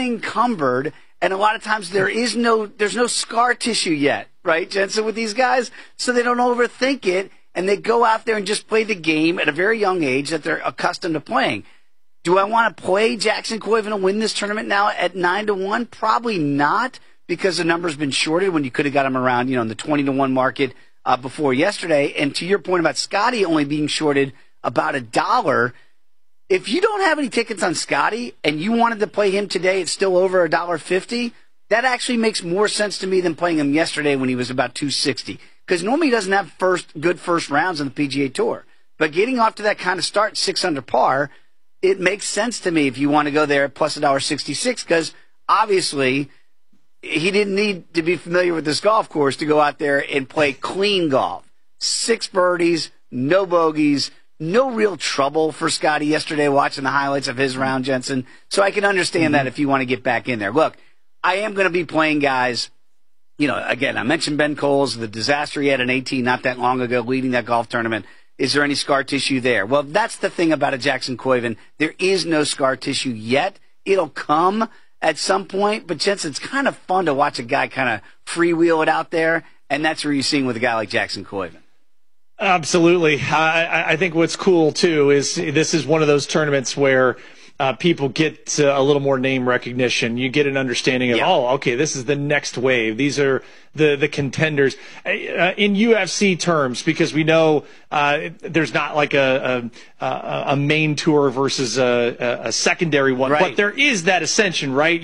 unencumbered, and a lot of times there's no scar tissue yet, right, Jensen, with these guys, so they don't overthink it, and they go out there and just play the game at a very young age that they're accustomed to playing. Do I want to play Jackson Koivu to win this tournament now at 9-1? Probably not, because the number's been shorted when you could have got him around, in the 20-1 market before yesterday. And to your point about Scotty only being shorted about $1, if you don't have any tickets on Scotty and you wanted to play him today, it's still over $1.50. That actually makes more sense to me than playing him yesterday when he was about $2.60. Because normally he doesn't have good first rounds on the PGA Tour. But getting off to that kind of start, 6 under par, it makes sense to me if you want to go there plus $1.66, because obviously he didn't need to be familiar with this golf course to go out there and play clean golf. 6 birdies, no bogeys, no real trouble for Scotty yesterday watching the highlights of his round, Jensen. So I can understand that if you want to get back in there. Look, I am going to be playing guys. Again, I mentioned Ben Coles, the disaster he had in 18 not that long ago, leading that golf tournament. Is there any scar tissue there? Well, that's the thing about a Jackson Koivu. There is no scar tissue yet. It'll come at some point, but Jensen, it's kind of fun to watch a guy kind of freewheel it out there, and that's where you're seeing with a guy like Jackson Koivu. Absolutely. I think what's cool, too, is this is one of those tournaments where people get a little more name recognition. You get an understanding of, okay, this is the next wave. These are the contenders in UFC terms, because we know there's not like a main tour versus a secondary one, right. But there is that ascension, right?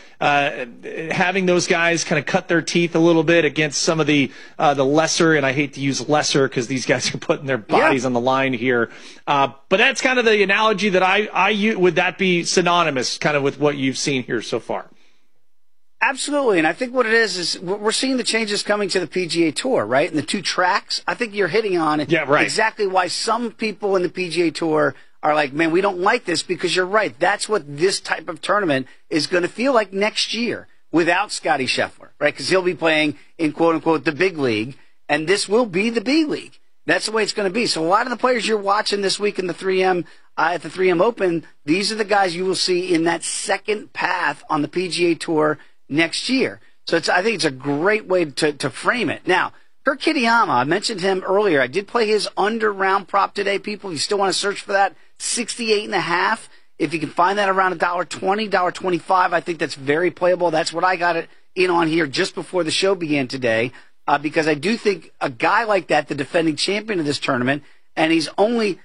Having those guys kind of cut their teeth a little bit against some of the lesser, and I hate to use lesser because these guys are putting their bodies on the line here. But that's kind of the analogy that I use. Would that be synonymous kind of with what you've seen here so far? Absolutely, and I think what it is we're seeing the changes coming to the PGA Tour, right? And the 2 tracks, I think you're hitting on exactly why some people in the PGA Tour are like, man, we don't like this, because you're right. That's what this type of tournament is going to feel like next year without Scotty Scheffler, right? Because he'll be playing in, quote-unquote, the big league, and this will be the B league. That's the way it's going to be. So a lot of the players you're watching this week in the 3M, at the 3M Open, these are the guys you will see in that second path on the PGA Tour next year. So I think it's a great way to frame it. Now, Kurt Kitayama, I mentioned him earlier. I did play his under round prop today, people. If you still want to search for that, 68.5. If you can find that around $1.20, $1.25, I think that's very playable. That's what I got it in on here just before the show began today, because I do think a guy like that, the defending champion of this tournament, and he's only,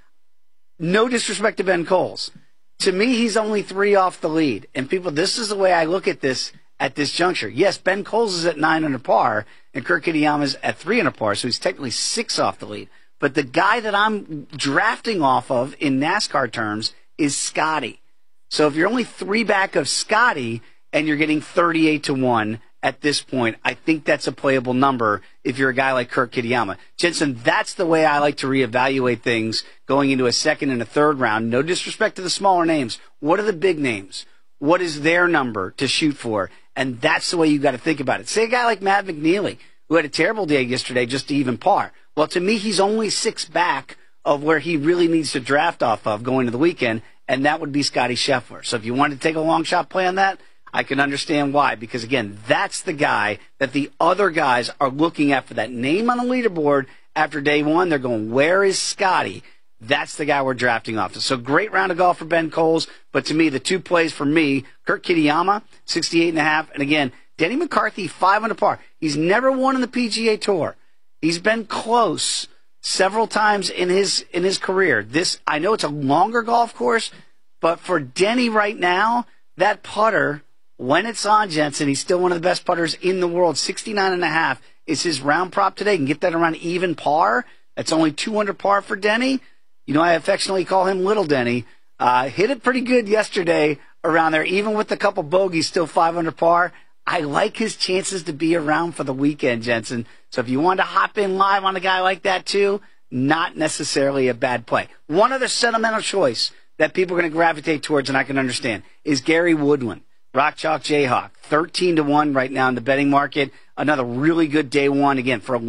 no disrespect to Ben Coles, to me, he's only 3 off the lead. And people, this is the way I look at this at this juncture. Yes, Ben Coles is at 9 under par, and Kurt Kitayama is at 3 under par, so he's technically 6 off the lead. But the guy that I'm drafting off of in NASCAR terms is Scotty. So if you're only 3 back of Scotty and you're getting 38-1 at this point, I think that's a playable number if you're a guy like Kurt Kitayama. Jensen, that's the way I like to reevaluate things going into a second and a third round. No disrespect to the smaller names. What are the big names? What is their number to shoot for? And that's the way you got to think about it. Say a guy like Matt McNeely, who had a terrible day yesterday just to even par. Well, to me, he's only 6 back of where he really needs to draft off of going to the weekend, and that would be Scotty Scheffler. So if you want to take a long shot play on that, I can understand why. Because, again, that's the guy that the other guys are looking at for that name on the leaderboard after day one. They're going, where is Scotty? That's the guy we're drafting off. So great round of golf for Ben Coles. But to me, the 2 plays for me, Kurt Kitayama, 68.5. And again, Denny McCarthy, 5 under par. He's never won in the PGA Tour. He's been close several times in his career. I know it's a longer golf course, but for Denny right now, that putter, when it's on, Jensen, he's still one of the best putters in the world. 69.5 is his round prop today. You can get that around even par. That's only 2 under par for Denny. You know, I affectionately call him Little Denny. Hit it pretty good yesterday around there, even with a couple bogeys, still 5 under par. I like his chances to be around for the weekend, Jensen. So if you want to hop in live on a guy like that too, not necessarily a bad play. One other sentimental choice that people are going to gravitate towards, and I can understand, is Gary Woodland, Rock Chalk Jayhawk, 13-1 right now in the betting market. Another really good day one, again, for a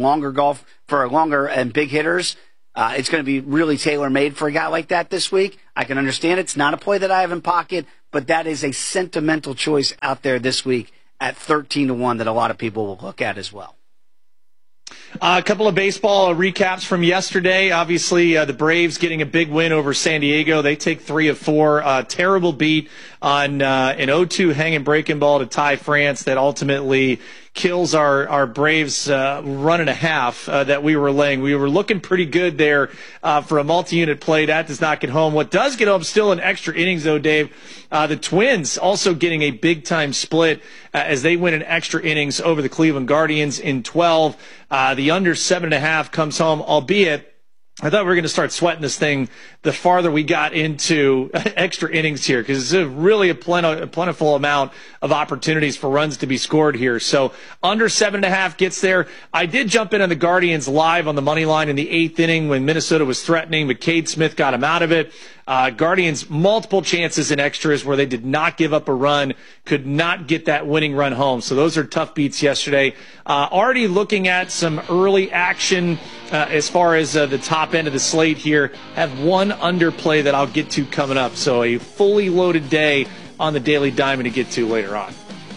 longer and big hitters. It's going to be really tailor-made for a guy like that this week. I can understand it's not a play that I have in pocket, but that is a sentimental choice out there this week at 13-1 that a lot of people will look at as well. A couple of baseball recaps from yesterday. Obviously, the Braves getting a big win over San Diego. They take 3 of 4. Terrible beat on an 0-2 hanging breaking ball to tie France that ultimately kills our Braves run and a half that we were laying. We were looking pretty good there for a multi-unit play. That does not get home. What does get home still in extra innings, though, Dave, the Twins also getting a big-time split as they win in extra innings over the Cleveland Guardians in 12. The under 7.5 comes home, albeit I thought we were going to start sweating this thing the farther we got into extra innings here, because it's really a plentiful amount of opportunities for runs to be scored here. So under 7.5 gets there. I did jump in on the Guardians live on the money line in the 8th inning when Minnesota was threatening, but Cade Smith got him out of it. Guardians, multiple chances in extras where they did not give up a run, could not get that winning run home. So those are tough beats yesterday. Already looking at some early action as far as the top end of the slate here. Have one underplay that I'll get to coming up. So a fully loaded day on the Daily Diamond to get to later on.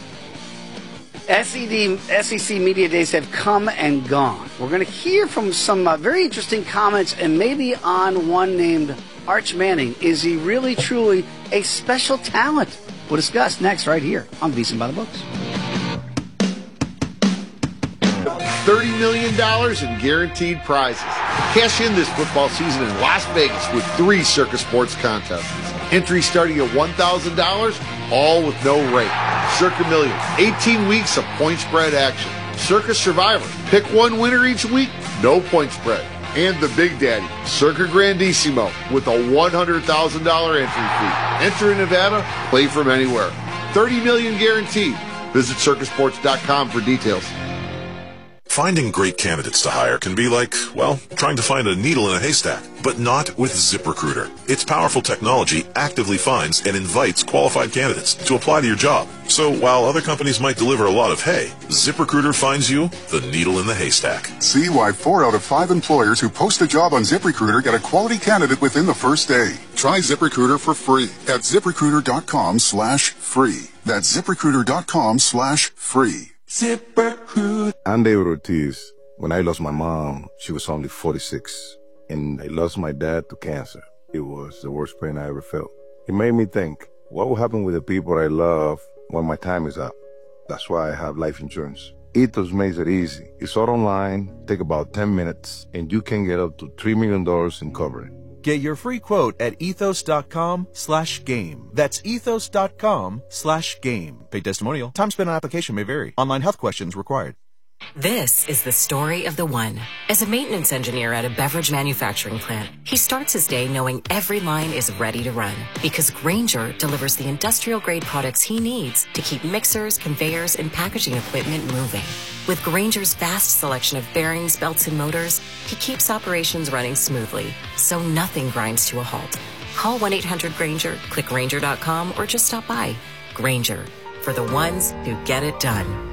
SEC Media Days have come and gone. We're going to hear from some very interesting comments and maybe on one named Arch Manning. Is he really, truly a special talent? We'll discuss next right here on VSiN by the Books. $30 million in guaranteed prizes. Cash in this football season in Las Vegas with 3 Circus Sports contests. Entry starting at $1,000, all with no rate. Circa Million, 18 weeks of point spread action. Circus Survivor, pick one winner each week, no point spread. And the Big Daddy, Circa Grandissimo, with a $100,000 entry fee. Enter in Nevada, play from anywhere. $30 million guaranteed. Visit circusports.com for details. Finding great candidates to hire can be like, well, trying to find a needle in a haystack, but not with ZipRecruiter. Its powerful technology actively finds and invites qualified candidates to apply to your job. So while other companies might deliver a lot of hay, ZipRecruiter finds you the needle in the haystack. See why 4 out of 5 employers who post a job on ZipRecruiter get a quality candidate within the first day. Try ZipRecruiter for free at ZipRecruiter.com/free. That's ZipRecruiter.com/free. ZipRecruiter. I'm David Ortiz. When I lost my mom, she was only 46, and I lost my dad to cancer. It was the worst pain I ever felt. It made me think, what will happen with the people I love when my time is up? That's why I have life insurance. Ethos makes it easy. It's all online, take about 10 minutes, and you can get up to $3 million in coverage. Get your free quote at ethos.com/game. That's ethos.com/game. Paid testimonial. Time spent on application may vary. Online health questions required. This is the story of the one. As a maintenance engineer at a beverage manufacturing plant, he starts his day knowing every line is ready to run because Grainger delivers the industrial-grade products he needs to keep mixers, conveyors, and packaging equipment moving. With Grainger's vast selection of bearings, belts, and motors, he keeps operations running smoothly, so nothing grinds to a halt. Call 1-800-GRAINGER, click Grainger.com, or just stop by. Grainger, for the ones who get it done.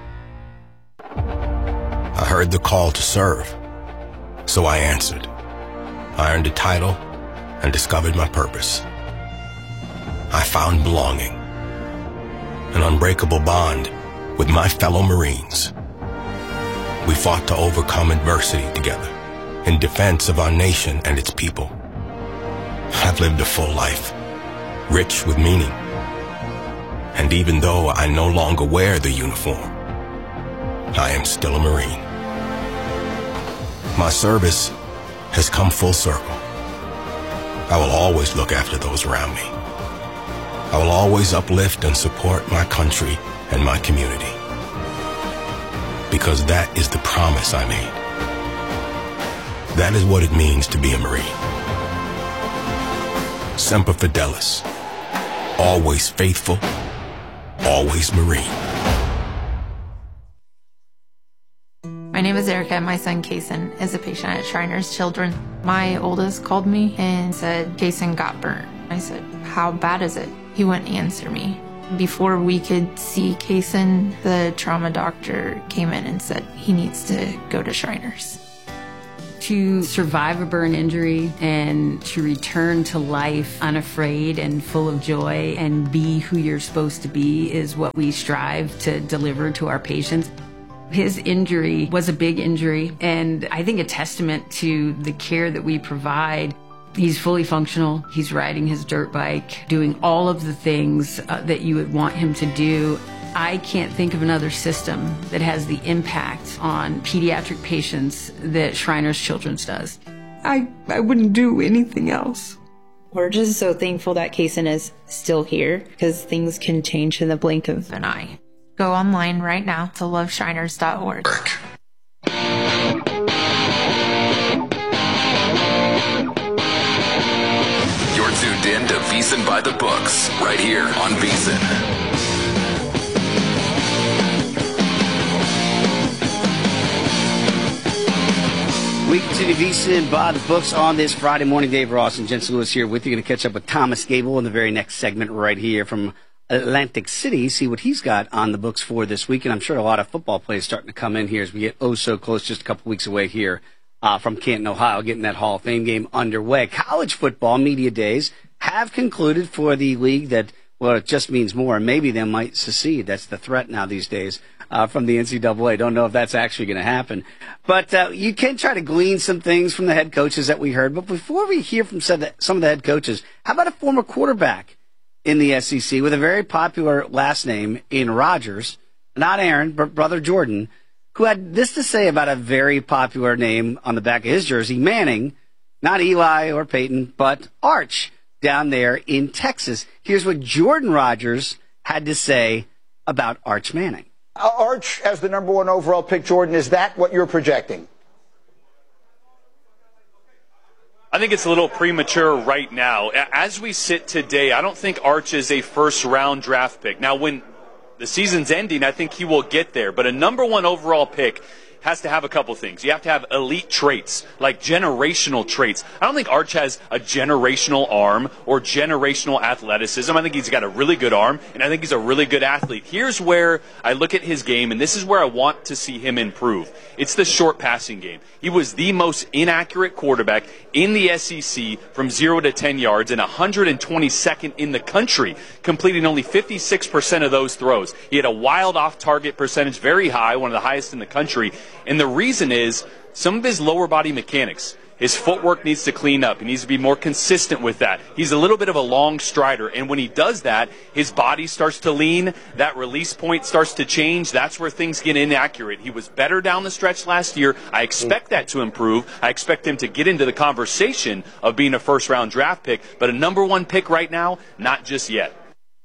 I heard the call to serve, so I answered. I earned a title and discovered my purpose. I found belonging, an unbreakable bond with my fellow Marines. We fought to overcome adversity together in defense of our nation and its people. I've lived a full life, rich with meaning. And even though I no longer wear the uniform, I am still a Marine. My service has come full circle. I will always look after those around me. I will always uplift and support my country and my community. Because that is the promise I made. That is what it means to be a Marine. Semper Fidelis. Always faithful. Always Marine. My name is Erica, and my son, Kason, is a patient at Shriners Children. My oldest called me and said, Kason got burnt. I said, how bad is it? He wouldn't answer me. Before we could see Kason, the trauma doctor came in and said he needs to go to Shriners. To survive a burn injury and to return to life unafraid and full of joy and be who you're supposed to be is what we strive to deliver to our patients. His injury was a big injury, and I think a testament to the care that we provide. He's fully functional. He's riding his dirt bike, doing all of the things that you would want him to do. I can't think of another system that has the impact on pediatric patients that Shriners Children's does. I wouldn't do anything else. We're just so thankful that Kaysen is still here, because things can change in the blink of an eye. Go online right now to loveshriners.org. You're tuned in to VSiN by the Books, right here on VSiN. We continue VSiN by the Books on this Friday morning. Dave Ross and Jensen Lewis here with you. Going to catch up with Thomas Gable in the very next segment right here from Atlantic City, see what he's got on the books for this week. And I'm sure a lot of football plays starting to come in here as we get so close, just a couple weeks away here from Canton, Ohio, getting that Hall of Fame game underway. College football media days have concluded for the league that, well, it just means more. Maybe they might secede. That's the threat now these days from the NCAA. Don't know if that's actually going to happen. But you can try to glean some things from the head coaches that we heard. But before we hear from some of the head coaches, how about a former quarterback in the SEC with a very popular last name in Rodgers, not Aaron, but brother Jordan, who had this to say about a very popular name on the back of his jersey, Manning, not Eli or Peyton, but Arch, down there in Texas. Here's what Jordan Rodgers had to say about Arch Manning. Arch as the number 1 overall pick, Jordan, is that what you're projecting? I think it's a little premature right now. As we sit today, I don't think Arch is a first-round draft pick. Now, when the season's ending, I think he will get there. But a number 1 overall pick has to have a couple things. You have to have elite traits, like generational traits. I don't think Arch has a generational arm or generational athleticism. I think he's got a really good arm, and I think he's a really good athlete. Here's where I look at his game, and this is where I want to see him improve. It's the short passing game. He was the most inaccurate quarterback in the SEC from 0 to 10 yards and 122nd in the country, completing only 56% of those throws. He had a wild off-target percentage, very high, one of the highest in the country. And the reason is some of his lower body mechanics. His footwork needs to clean up. He needs to be more consistent with that. He's a little bit of a long strider, and when he does that, his body starts to lean. That release point starts to change. That's where things get inaccurate. He was better down the stretch last year. I expect that to improve. I expect him to get into the conversation of being a first-round draft pick, but a number 1 pick right now, not just yet.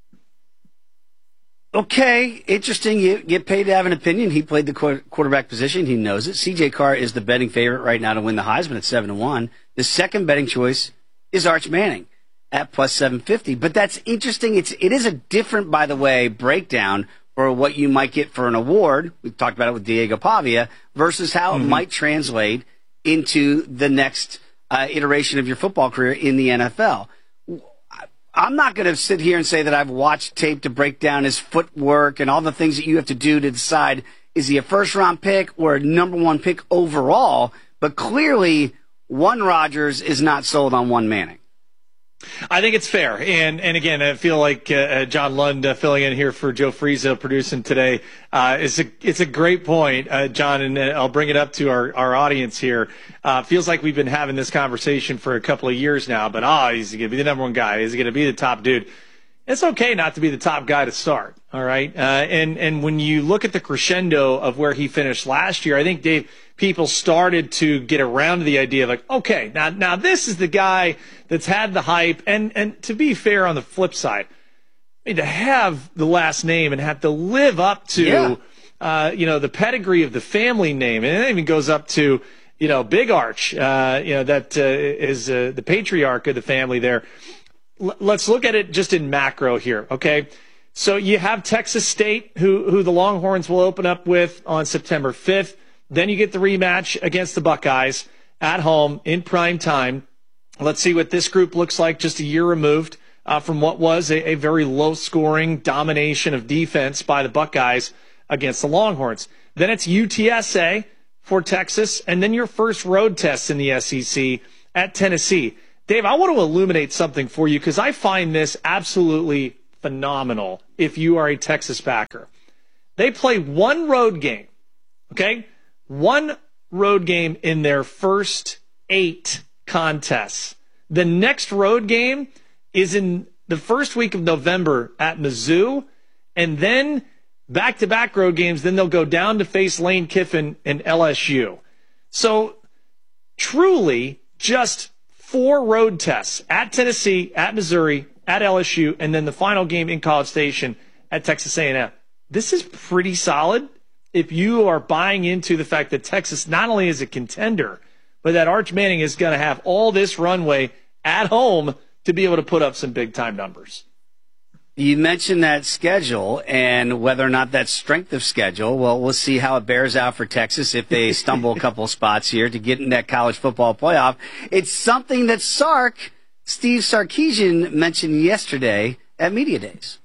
Okay, interesting. You get paid to have an opinion. He played the quarterback position. He knows it. C.J. Carr is the betting favorite right now to win the Heisman at 7-1. The second betting choice is Arch Manning at plus 750. But that's interesting. It is a different, by the way, breakdown for what you might get for an award. We've talked about it with Diego Pavia versus how it might translate into the next iteration of your football career in the NFL. I'm not going to sit here and say that I've watched tape to break down his footwork and all the things that you have to do to decide, is he a first-round pick or a number 1 pick overall? But clearly, one Rodgers is not sold on one Manning. I think it's fair. And again, I feel like John Lund filling in here for Joe Frieza producing today. It's a great point, John, and I'll bring it up to our audience here. Feels like we've been having this conversation for a couple of years now, but he's going to be the number 1 guy. Is he going to be the top dude? It's okay not to be the top guy to start, all right? And when you look at the crescendo of where he finished last year, I think, Dave, people started to get around to the idea of like, okay, now this is the guy that's had the hype. And to be fair, on the flip side, I mean, to have the last name and have to live up to, the pedigree of the family name, and it even goes up to, Big Arch, that is the patriarch of the family there. Let's look at it just in macro here, okay? So you have Texas State, who the Longhorns will open up with on September 5th. Then you get the rematch against the Buckeyes at home in prime time. Let's see what this group looks like just a year removed from what was a very low-scoring domination of defense by the Buckeyes against the Longhorns. Then it's UTSA for Texas, and then your first road test in the SEC at Tennessee. Dave, I want to illuminate something for you because I find this absolutely phenomenal if you are a Texas backer. They play one road game, okay? One road game in their first 8 contests. The next road game is in the first week of November at Mizzou, and then back-to-back road games. Then they'll go down to face Lane Kiffin and LSU. So truly just 4 road tests at Tennessee, at Missouri, at LSU, and then the final game in College Station at Texas A&M. This is pretty solid if you are buying into the fact that Texas not only is a contender, but that Arch Manning is going to have all this runway at home to be able to put up some big-time numbers. You mentioned that schedule and whether or not that's strength of schedule. Well, we'll see how it bears out for Texas if they stumble a couple spots here to get in that college football playoff. It's something that Steve Sarkisian mentioned yesterday at Media Days.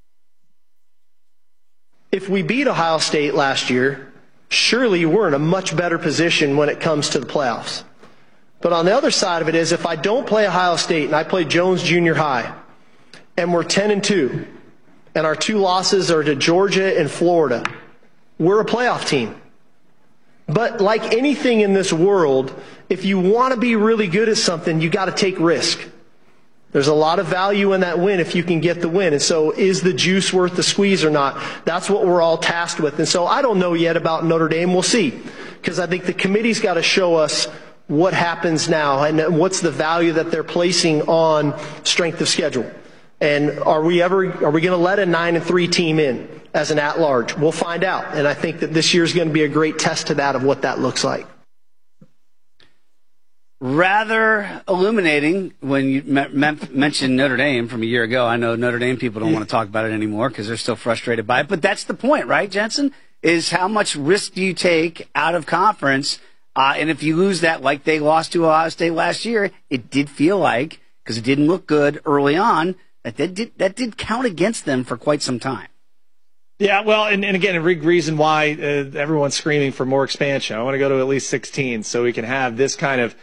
If we beat Ohio State last year, surely we're in a much better position when it comes to the playoffs. But on the other side of it is if I don't play Ohio State and I play Jones Junior High, and we're 10-2, and our 2 losses are to Georgia and Florida, we're a playoff team. But like anything in this world, if you want to be really good at something, you got to take risk. There's a lot of value in that win if you can get the win. And so is the juice worth the squeeze or not? That's what we're all tasked with. And so I don't know yet about Notre Dame. We'll see. Because I think the committee's got to show us what happens now and what's the value that they're placing on strength of schedule. And are we going to let a 9-3 team in as an at-large? We'll find out. And I think that this year is going to be a great test to that of what that looks like. Rather illuminating when you mentioned Notre Dame from a year ago. I know Notre Dame people don't want to talk about it anymore because they're still frustrated by it. But that's the point, right, Jensen? Is how much risk do you take out of conference? And if you lose that like they lost to Ohio State last year, it did feel like, because it didn't look good early on, that did count against them for quite some time. Yeah, well, and again, a big reason why everyone's screaming for more expansion. I want to go to at least 16 so we can have this kind of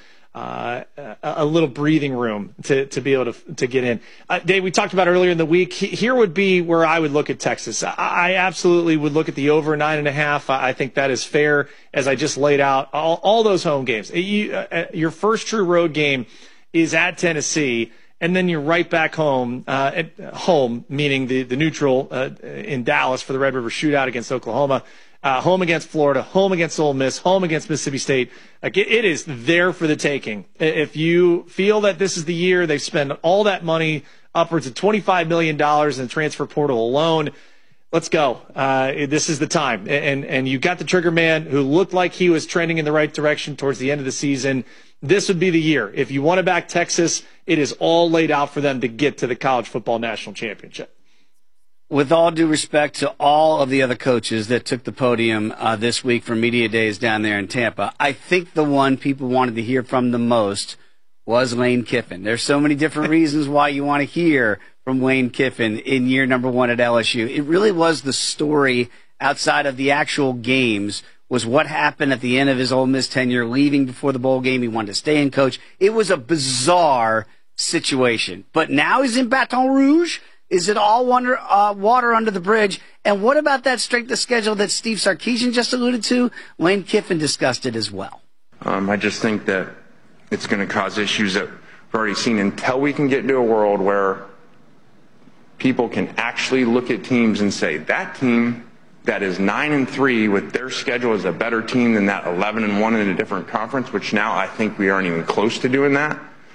a little breathing room to be able to get in. Dave, we talked about earlier in the week. Here would be where I would look at Texas. I absolutely would look at the over 9.5. I think that is fair, as I just laid out. All those home games. Your first true road game is at Tennessee. And then you're right back home, meaning the neutral in Dallas for the Red River Shootout against Oklahoma, home against Florida, home against Ole Miss, home against Mississippi State. Like it is there for the taking. If you feel that this is the year they've spent all that money, upwards of $25 million in the transfer portal alone, let's go. This is the time. And you got the trigger man who looked like he was trending in the right direction towards the end of the season. This would be the year. If you want to back Texas, it is all laid out for them to get to the College Football National Championship. With all due respect to all of the other coaches that took the podium this week for Media Days down there in Tampa, I think the one people wanted to hear from the most was Lane Kiffin. There's so many different reasons why you want to hear from Lane Kiffin in year number 1 at LSU. It really was the story outside of the actual games was what happened at the end of his Ole Miss tenure, leaving before the bowl game. He wanted to stay and coach. It was a bizarre situation. But now he's in Baton Rouge. Is it all water under the bridge? And what about that strength of schedule that Steve Sarkisian just alluded to? Lane Kiffin discussed it as well. I just think that it's going to cause issues that we've already seen until we can get into a world where people can actually look at teams and say, that team that is 9-3 with their schedule is a better team than that 11-1 in a different conference, which now I think we aren't even close to doing that.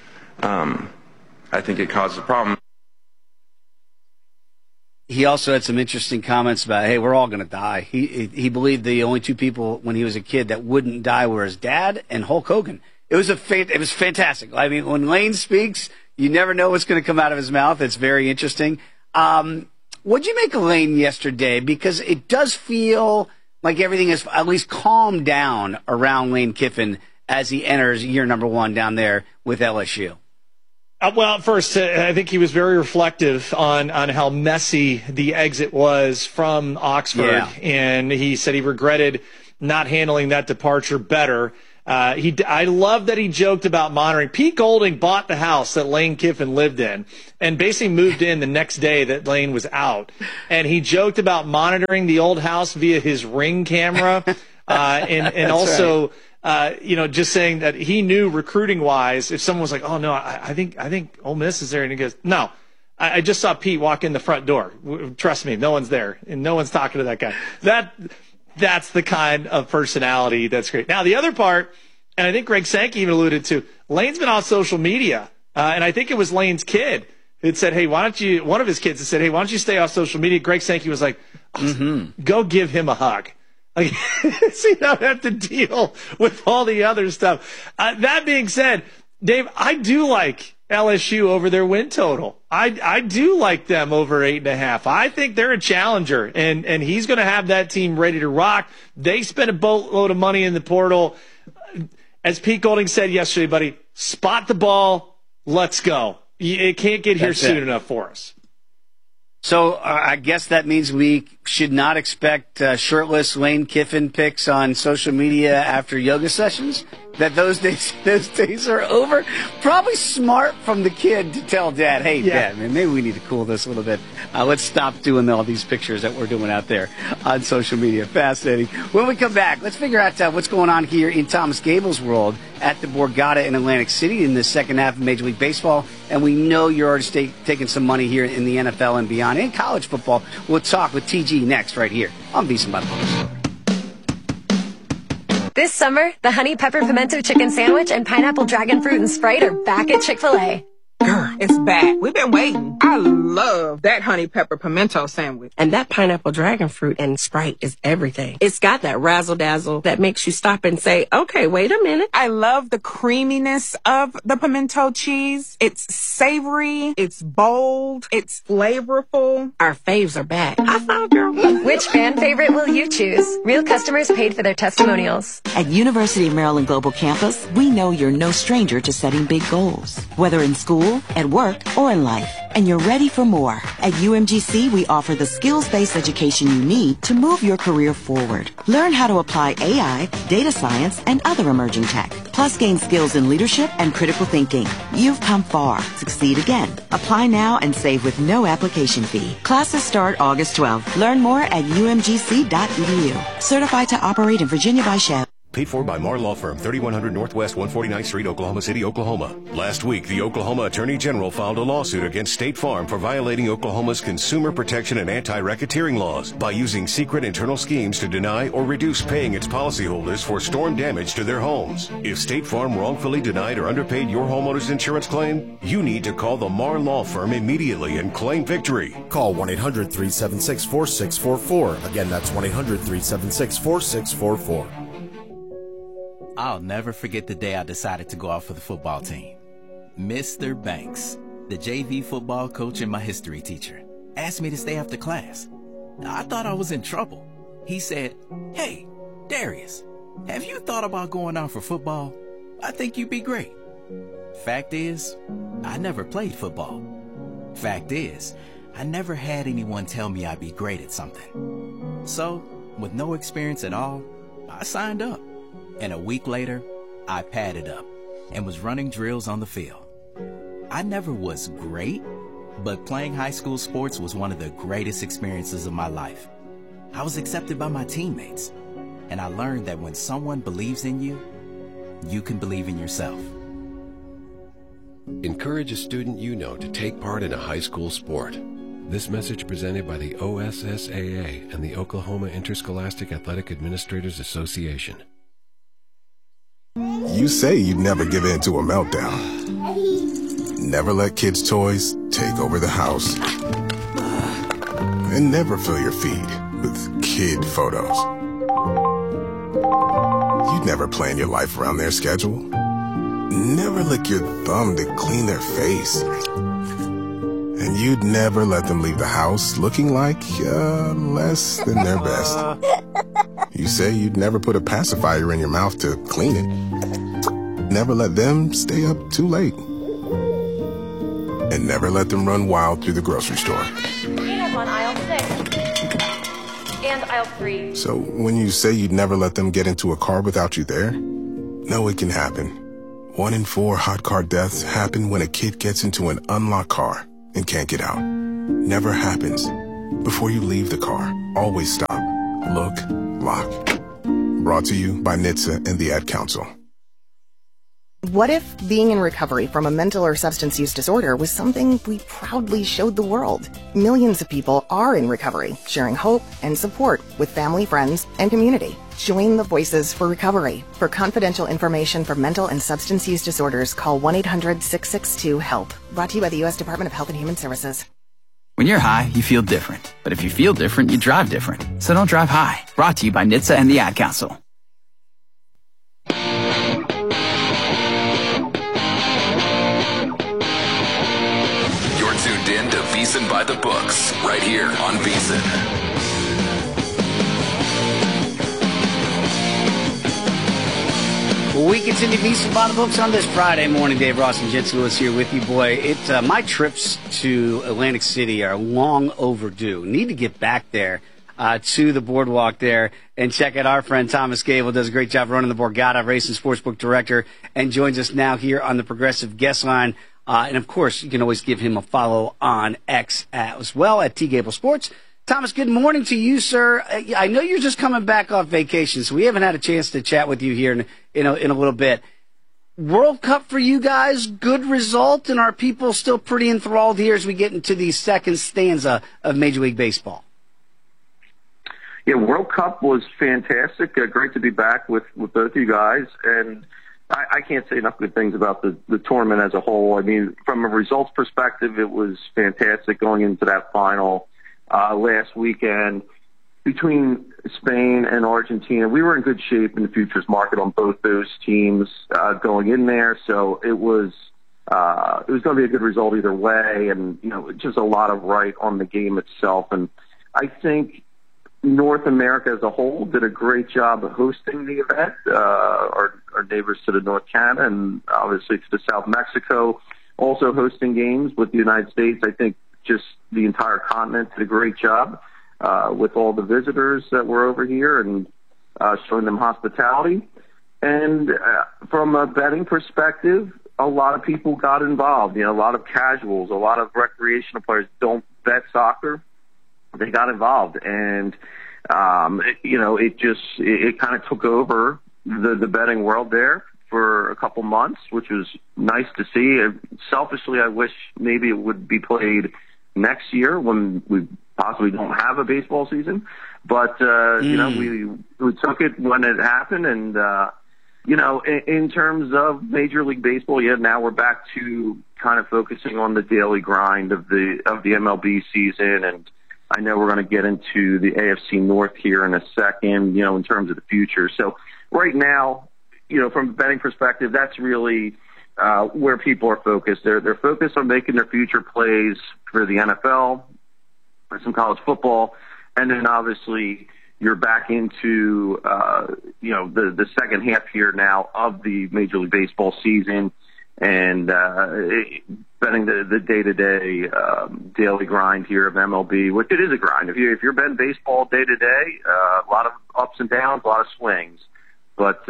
I think it causes a problem. He also had some interesting comments about, hey, we're all going to die. He believed the only 2 people when he was a kid that wouldn't die were his dad and Hulk Hogan. It was fantastic. I mean, when Lane speaks, you never know what's going to come out of his mouth. It's very interesting. What'd you make of Lane yesterday? Because it does feel like everything is at least calmed down around Lane Kiffin as he enters year number 1 down there with LSU. Well, first, I think he was very reflective on how messy the exit was from Oxford. Yeah. And he said he regretted not handling that departure better. I love that he joked about monitoring. Pete Golding bought the house that Lane Kiffin lived in and basically moved in the next day that Lane was out. And he joked about monitoring the old house via his Ring camera. And also, right. Just saying that he knew recruiting wise, if someone was like, oh no, I think Ole Miss is there. And he goes, no, I just saw Pete walk in the front door. Trust me, no one's there and no one's talking to that guy. That's the kind of personality that's great. Now, the other part, and I think Greg Sankey even alluded to, Lane's been off social media. And I think it was Lane's kid who said, hey, one of his kids had said, hey, why don't you stay off social media? Greg Sankey was like, go give him a hug. Like, so you don't have to deal with all the other stuff. That being said, Dave, I do like LSU over their win total. I do like them over 8.5. I think they're a challenger, and he's going to have that team ready to rock. They spent a boatload of money in the portal. As Pete Golding said yesterday, buddy, spot the ball. Let's go. It can't get here soon enough for us. So I guess that means we should not expect shirtless Lane Kiffin pics on social media after yoga sessions? That those days are over? Probably smart from the kid to tell Dad, hey, Dad, man, maybe we need to cool this a little bit. Let's stop doing all these pictures that we're doing out there on social media. Fascinating. When we come back, let's figure out what's going on here in Thomas Gable's world at the Borgata in Atlantic City in the second half of Major League Baseball. And we know you're already taking some money here in the NFL and beyond, and college football. We'll talk with TG next right here on VSiN by the Books. This summer, the Honey Pepper Pimento Chicken Sandwich and Pineapple Dragon Fruit and Sprite are back at Chick-fil-A. Girl, it's back. We've been waiting. I love that Honey Pepper Pimento Sandwich. And that Pineapple Dragon Fruit and Sprite is everything. It's got that razzle-dazzle that makes you stop and say, okay, wait a minute. I love the creaminess of the pimento cheese. It's savory. It's bold. It's flavorful. Our faves are back. I found girl. Which fan favorite will you choose? Real customers paid for their testimonials. At University of Maryland Global Campus, we know you're no stranger to setting big goals. Whether in school, at work, or in life, and you're ready for more. At UMGC, we offer the skills-based education you need to move your career forward. Learn how to apply AI, data science, and other emerging tech. Plus, gain skills in leadership and critical thinking. You've come far. Succeed again. Apply now and save with no application fee. Classes start August 12th. Learn more at umgc.edu. Certified to operate in Virginia by Chev. Paid for by Marr Law Firm, 3100 Northwest 149th Street, Oklahoma City, Oklahoma. Last week, the Oklahoma Attorney General filed a lawsuit against State Farm for violating Oklahoma's consumer protection and anti-racketeering laws by using secret internal schemes to deny or reduce paying its policyholders for storm damage to their homes. If State Farm wrongfully denied or underpaid your homeowner's insurance claim, you need to call the Marr Law Firm immediately and claim victory. Call 1-800-376-4644. Again, that's 1-800-376-4644. I'll never forget the day I decided to go out for the football team. Mr. Banks, the JV football coach and my history teacher, asked me to stay after class. I thought I was in trouble. He said, "Hey, Darius, have you thought about going out for football? I think you'd be great." Fact is, I never played football. Fact is, I never had anyone tell me I'd be great at something. So, with no experience at all, I signed up. And a week later, I padded up and was running drills on the field. I never was great, but playing high school sports was one of the greatest experiences of my life. I was accepted by my teammates, and I learned that when someone believes in you, you can believe in yourself. Encourage a student you know to take part in a high school sport. This message presented by the OSSAA and the Oklahoma Interscholastic Athletic Administrators Association. You say you'd never give in to a meltdown. Never let kids' toys take over the house. And never fill your feed with kid photos. You'd never plan your life around their schedule. Never lick your thumb to clean their face. And you'd never let them leave the house looking like less than their best. You say you'd never put a pacifier in your mouth to clean it. Never let them stay up too late. And never let them run wild through the grocery store. Peanut on aisle 6. And aisle 3. So when you say you'd never let them get into a car without you there, no, it can happen. 1 in 4 hot car deaths happen when a kid gets into an unlocked car and can't get out. Never happens. Before you leave the car, always stop, look, lock. Brought to you by NHTSA and the Ad Council. What if being in recovery from a mental or substance use disorder was something we proudly showed the world? Millions of people are in recovery, sharing hope and support with family, friends, and community. Join the Voices for Recovery. For confidential information for mental and substance use disorders, call 1-800-662-HELP. Brought to you by the U.S. Department of Health and Human Services. When you're high, you feel different. But if you feel different, you drive different. So don't drive high. Brought to you by NHTSA and the Ad Council. Tuned in to VSiN by the Books, right here on VSiN. We continue VSiN by the Books on this Friday morning. Dave Ross and Jensen Lewis here with you, boy. My trips to Atlantic City are long overdue. Need to get back there to the boardwalk there and check out our friend Thomas Gable. Does a great job running the Borgata Racing Sportsbook Director and joins us now here on the Progressive Guest Line. And, of course, you can always give him a follow on X as well at T Gable Sports. Thomas, good morning to you, sir. I know you're just coming back off vacation, so we haven't had a chance to chat with you here in a little bit. World Cup for you guys, good result, and are people still pretty enthralled here as we get into the second stanza of Major League Baseball? Yeah, World Cup was fantastic. Great to be back with both of you guys, and I can't say enough good things about the tournament as a whole. I mean, from a results perspective, it was fantastic going into that final last weekend between Spain and Argentina. We were in good shape in the futures market on both those teams going in there, so it was going to be a good result either way, and just a lot of right on the game itself. And I think North America as a whole did a great job of hosting the event. Our neighbors to the North, Canada, and obviously to the South, Mexico, also hosting games with the United States. I think just the entire continent did a great job with all the visitors that were over here and showing them hospitality. And from a betting perspective, a lot of people got involved. A lot of casuals, a lot of recreational players don't bet soccer. They got involved, and it kind of took over the betting world there for a couple months, which was nice to see. Selfishly, I wish maybe it would be played next year when we possibly don't have a baseball season. But we took it when it happened, and in terms of Major League Baseball, now we're back to kind of focusing on the daily grind of the MLB season. And I know we're going to get into the AFC North here in a second, in terms of the future. So right now, from a betting perspective, that's really where people are focused. They're focused on making their future plays for the NFL, for some college football, and then obviously you're back into the second half here now of the Major League Baseball season, and betting the day-to-day daily grind here of MLB, which it is a grind. If you're betting baseball day-to-day, a lot of ups and downs, a lot of swings. But,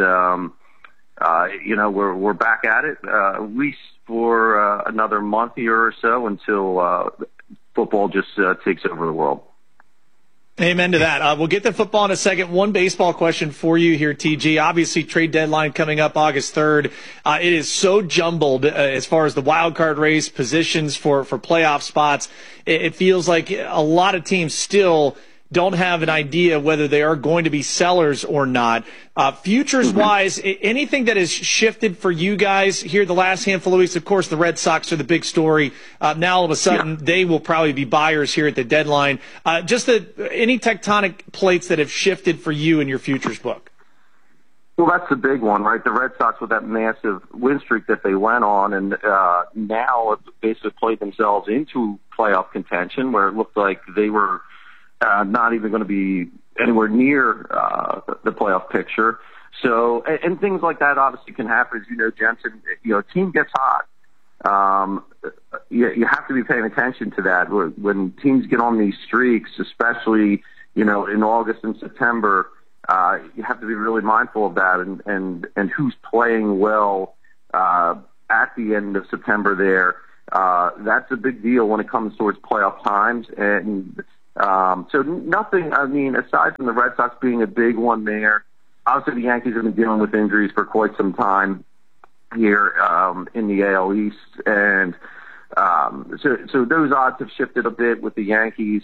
we're back at it, at least for another month here or so until football just takes over the world. Amen to that. We'll get to football in a second. One baseball question for you here, TG. Obviously, trade deadline coming up August 3rd. It is so jumbled as far as the wild card race, positions for playoff spots. It feels like a lot of teams still don't have an idea whether they are going to be sellers or not. Futures-wise, anything that has shifted for you guys here the last handful of weeks? Of course, the Red Sox are the big story. Now, all of a sudden, they will probably be buyers here at the deadline. Any tectonic plates that have shifted for you in your futures book? Well, that's the big one, right? The Red Sox with that massive win streak that they went on, and now have basically played themselves into playoff contention, where it looked like they were not even going to be anywhere near the playoff picture. So, and things like that obviously can happen. As Jensen, a team gets hot. You have to be paying attention to that. When teams get on these streaks, especially, in August and September, you have to be really mindful of that and who's playing well at the end of September there. That's a big deal when it comes towards playoff times. And so nothing, aside from the Red Sox being a big one there, obviously the Yankees have been dealing with injuries for quite some time here in the AL East. And so those odds have shifted a bit with the Yankees.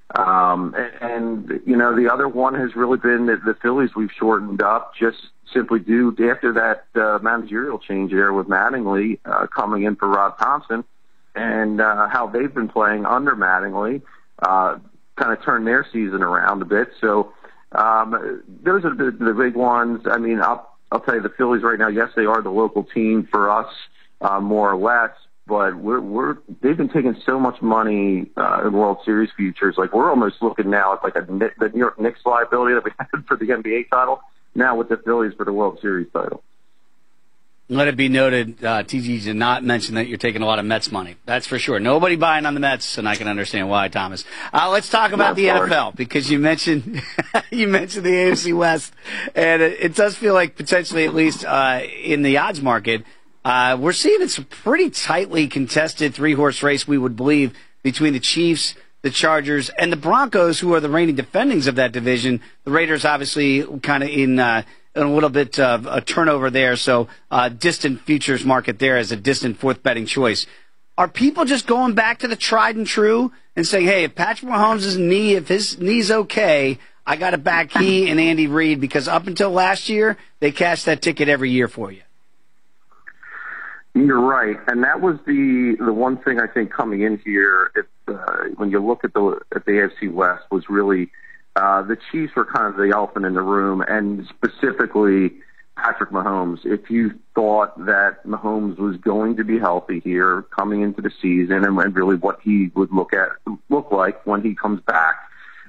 The other one has really been the Phillies. We've shortened up just simply due after that managerial change there with Mattingly coming in for Rob Thompson, and how they've been playing under Mattingly, kind of turned their season around a bit. So those are the big ones. I mean, I'll tell you, the Phillies right now, yes, they are the local team for us, more or less. But they've been taking so much money in World Series futures. Like, we're almost looking now at like the New York Knicks liability that we had for the NBA title, now with the Phillies for the World Series title. Let it be noted, TG did not mention that you're taking a lot of Mets money. That's for sure. Nobody buying on the Mets, and I can understand why, Thomas. Let's talk about the NFL, because you mentioned the AFC West, and it does feel like potentially, at least in the odds market, we're seeing it's a pretty tightly contested three-horse race, we would believe, between the Chiefs, the Chargers, and the Broncos, who are the reigning defendings of that division. The Raiders obviously kind of in a little bit of a turnover there, so distant futures market there as a distant fourth betting choice. Are people just going back to the tried and true and saying, hey, if Patrick Mahomes' knee, if his knee's okay, I got to back he and Andy Reid, because up until last year, they cashed that ticket every year for you? You're right, and that was the one thing I think coming in here. When you look at the AFC West, was really the Chiefs were kind of the elephant in the room, and specifically Patrick Mahomes. If you thought that Mahomes was going to be healthy here coming into the season, and really what he would look like when he comes back,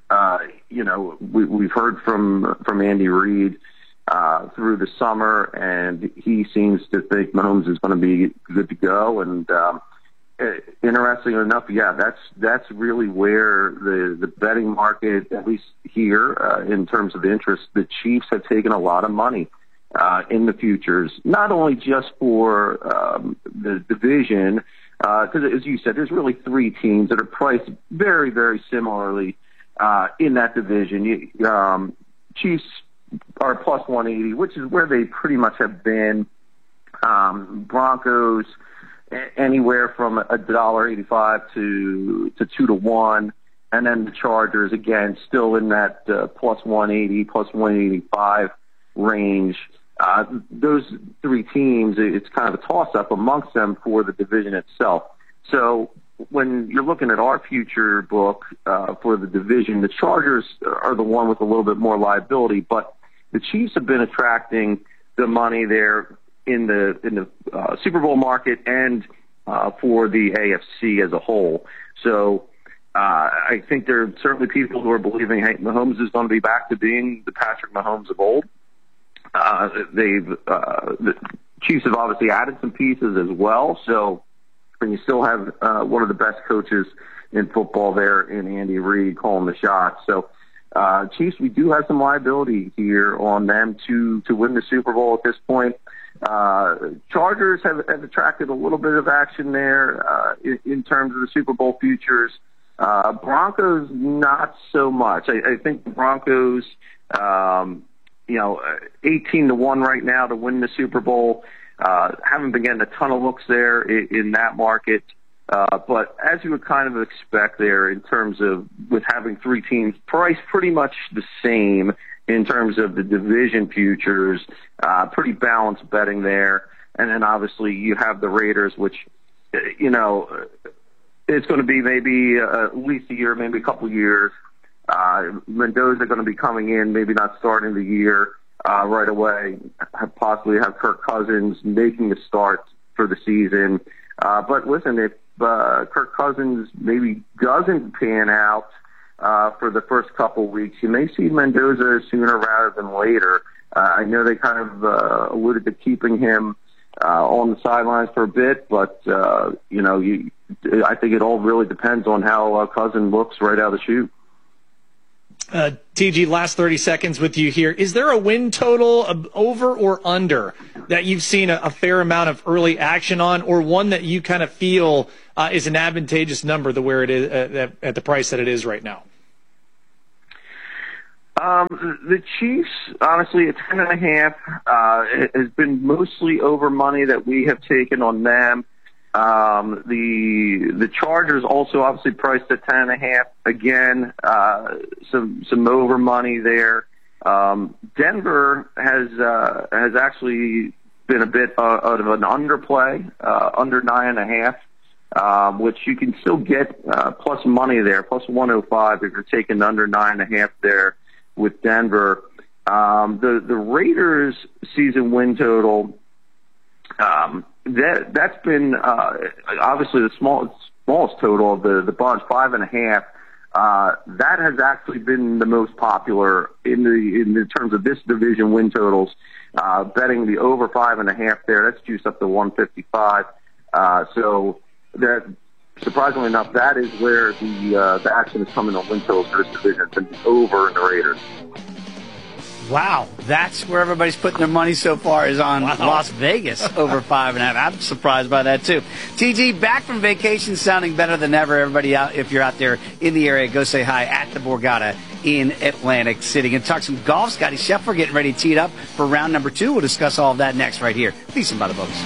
we've heard from Andy Reid through the summer, and he seems to think Mahomes is going to be good to go. And interestingly enough, that's really where the betting market, at least here, in terms of interest, the Chiefs have taken a lot of money in the futures, not only just for the division, because as you said, there's really three teams that are priced very, very similarly in that division. Chiefs are plus 180, which is where they pretty much have been. Broncos anywhere from $1.85 to 2 to 1, and then the Chargers again still in that plus 180, plus 185 range. Those three teams, it's kind of a toss-up amongst them for the division itself. So when you're looking at our future book for the division, the Chargers are the one with a little bit more liability, but the Chiefs have been attracting the money there in the Super Bowl market and for the AFC as a whole. So I think there are certainly people who are believing, hey, Mahomes is going to be back to being the Patrick Mahomes of old. The Chiefs have obviously added some pieces as well. So, and you still have one of the best coaches in football there in Andy Reid calling the shots. So, Chiefs, we do have some liability here on them to win the Super Bowl at this point. Chargers have attracted a little bit of action there in terms of the Super Bowl futures. Broncos, not so much. I think the Broncos, 18 to 1 right now to win the Super Bowl. Haven't been getting a ton of looks there in that market. But as you would kind of expect there in terms of with having three teams priced pretty much the same in terms of the division futures, pretty balanced betting there. And then obviously you have the Raiders, which, it's going to be maybe at least a year, maybe a couple years. Mendoza going to be coming in, maybe not starting the year right away, possibly have Kirk Cousins making the start for the season. But listen, if Kirk Cousins maybe doesn't pan out for the first couple weeks, you may see Mendoza sooner rather than later. I know they kind of alluded to keeping him on the sidelines for a bit, but I think it all really depends on how Cousins looks right out of the chute. TG, last 30 seconds with you here. Is there a win total of over or under that you've seen a fair amount of early action on, or one that you kind of feel is an advantageous number the where it is at the price that it is right now? The Chiefs, honestly, at 10.5, has been mostly over money that we have taken on them. The Chargers also obviously priced at 10.5. Again, some over money there. Denver has actually been a bit of an underplay, under 9.5, which you can still get plus money there, plus 105 if you're taking under 9.5 there with Denver. The Raiders season win total, that's been obviously the smallest total of the bunch, 5.5. That has actually been the most popular in terms of this division win totals. Betting the over 5.5 there, that's juiced up to 155. So that, surprisingly enough, that is where the action is coming on win totals for this division. It's been over in the Raiders. Wow, that's where everybody's putting their money so far, is on Las Vegas over 5.5. I'm surprised by that too. TG, back from vacation, sounding better than ever. Everybody out, if you're out there in the area, go say hi at the Borgata in Atlantic City. Going to talk some golf. Scotty Scheffler getting ready to tee it up for round number 2. We'll discuss all of that next right here. VSiN by the Books.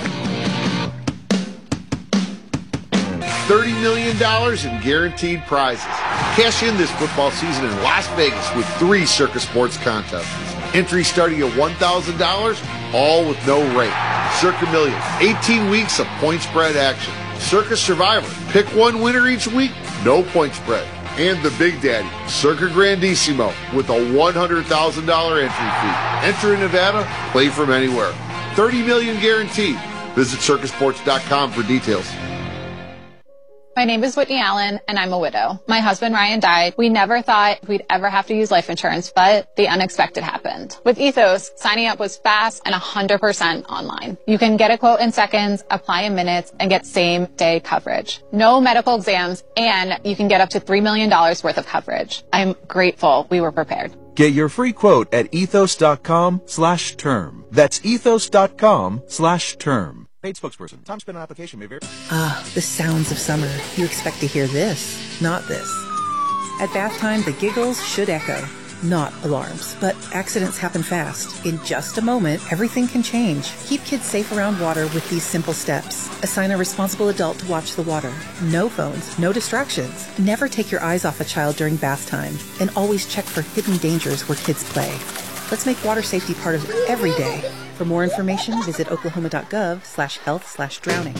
$30 million in guaranteed prizes. Cash in this football season in Las Vegas with 3 Circus Sports contests. Entry starting at $1,000, all with no rate. Circa Millions, 18 weeks of point spread action. Circus Survivor, pick one winner each week, no point spread. And the Big Daddy, Circa Grandissimo, with a $100,000 entry fee. Enter in Nevada, play from anywhere. $30 million guaranteed. Visit circusports.com for details. My name is Whitney Allen, and I'm a widow. My husband, Ryan, died. We never thought we'd ever have to use life insurance, but the unexpected happened. With Ethos, signing up was fast and 100% online. You can get a quote in seconds, apply in minutes, and get same-day coverage. No medical exams, and you can get up to $3 million worth of coverage. I'm grateful we were prepared. Get your free quote at ethos.com/term. That's ethos.com/term. Paid spokesperson. Time spent on application may vary. The sounds of summer. You expect to hear this, not this. At bath time, the giggles should echo. Not alarms, but accidents happen fast. In just a moment, everything can change. Keep kids safe around water with these simple steps. Assign a responsible adult to watch the water. No phones, no distractions. Never take your eyes off a child during bath time. And always check for hidden dangers where kids play. Let's make water safety part of every day. For more information, visit oklahoma.gov/health/drowning.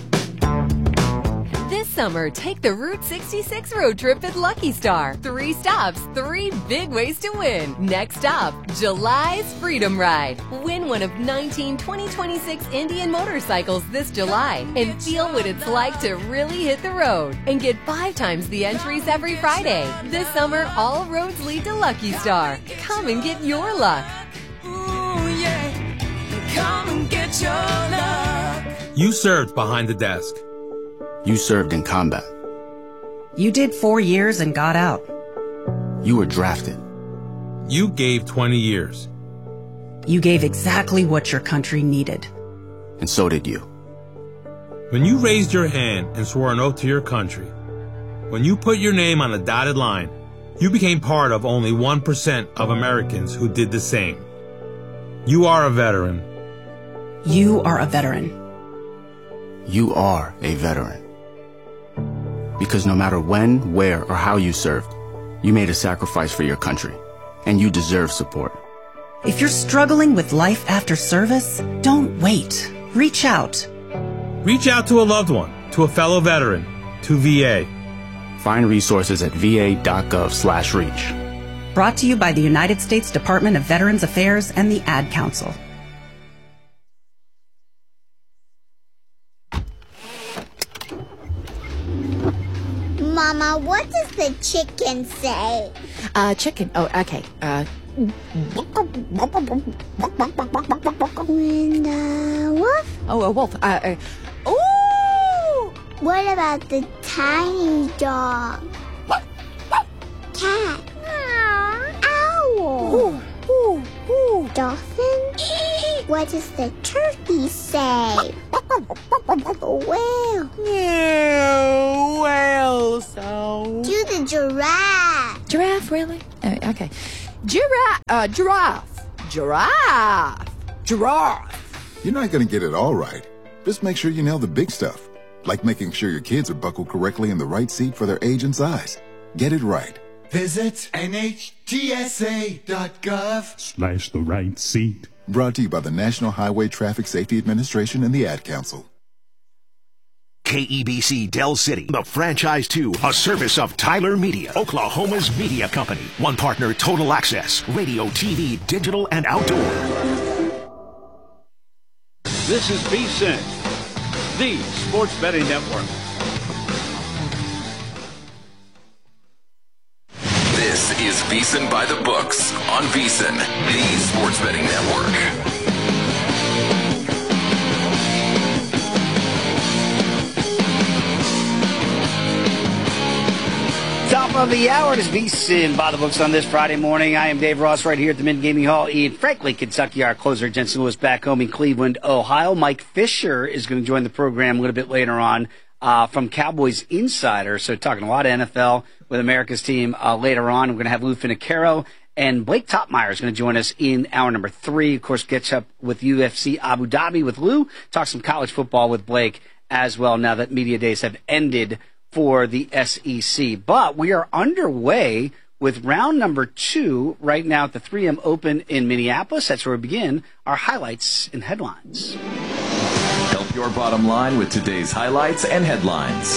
This summer, take the Route 66 road trip at Lucky Star. 3 stops, 3 big ways to win. Next stop, July's Freedom Ride. Win one of 19 2026 Indian motorcycles this July and feel what it's like to really hit the road. And get 5 times the entries every Friday. This summer, all roads lead to Lucky Star. Come and get your luck. Ooh, yeah. Come and get your luck. You served behind the desk. You served in combat. You did 4 years and got out. You were drafted. You gave 20 years. You gave exactly what your country needed. And so did you. When you raised your hand and swore an oath to your country, when you put your name on a dotted line, you became part of only 1% of Americans who did the same. You are a veteran. You are a veteran. You are a veteran. Because no matter when, where, or how you served, you made a sacrifice for your country, and you deserve support. If you're struggling with life after service, don't wait. Reach out. Reach out to a loved one, to a fellow veteran, to VA. Find resources at va.gov/reach. Brought to you by the United States Department of Veterans Affairs and the Ad Council. Mama, what does the chicken say? Chicken. Oh, okay. When the wolf? Oh, a wolf. Ooh! What about the tiny dog? Cat. Dolphin? What does the turkey say? Whale. Whale sound. Do the giraffe. Giraffe, really? Okay. Giraffe. You're not going to get it all right. Just make sure you nail the big stuff, like making sure your kids are buckled correctly in the right seat for their age and size. Get it right. Visit NHTSA.gov/the right seat. Brought to you by the National Highway Traffic Safety Administration and the Ad Council. KEBC Del City, the Franchise 2, a service of Tyler Media, Oklahoma's media company. One partner, Total Access, radio, TV, digital, and outdoor. This is VSiN, the Sports Betting Network. This is VSiN by the Books on VSiN, the Sports Betting Network. Top of the hour, it is VSiN by the Books on this Friday morning. I am Dave Ross right here at the Mint Gaming Hall in Franklin, Kentucky. Our closer, Jensen Lewis, back home in Cleveland, Ohio. Mike Fisher is going to join the program a little bit later on from Cowboys Insider. So talking a lot of NFL with America's team later on. We're going to have Lou Finicaro and Blake Topmeyer is going to join us in hour number 3. Of course, catch up with UFC Abu Dhabi with Lou. Talk some college football with Blake as well now that media days have ended for the SEC. But we are underway with round number 2 right now at the 3M Open in Minneapolis. That's where we begin our highlights and headlines. Help your bottom line with today's highlights and headlines.